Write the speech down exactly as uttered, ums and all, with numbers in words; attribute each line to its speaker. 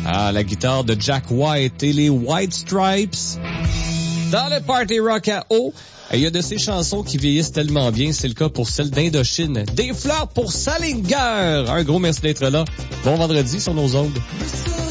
Speaker 1: Ah, la guitare de Jack White et les White Stripes. Dans le Party Rock à eau, il y a de ces chansons qui vieillissent tellement bien, c'est le cas pour celle d'Indochine. Des fleurs pour Salinger. Un gros merci d'être là. Bon vendredi sur nos ondes.